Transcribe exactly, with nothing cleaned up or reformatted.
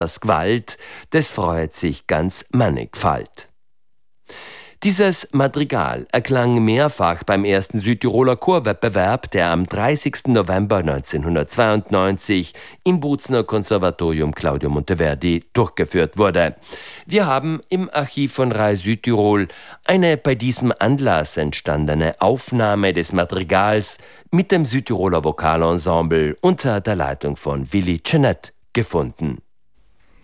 das Gewalt, des freut sich ganz Mannigfalt. Dieses Madrigal erklang mehrfach beim ersten Südtiroler Chorwettbewerb, der am dreißigsten November neunzehnhundertzweiundneunzig im Bozner Konservatorium Claudio Monteverdi durchgeführt wurde. Wir haben im Archiv von R A I Südtirol eine bei diesem Anlass entstandene Aufnahme des Madrigals mit dem Südtiroler Vokalensemble unter der Leitung von Willi Cenett gefunden.